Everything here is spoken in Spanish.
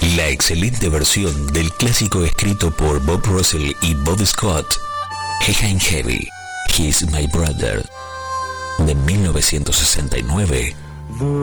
La excelente versión del clásico escrito por Bob Russell y Bob Scott, High and Heavy, He's My Brother, de 1969.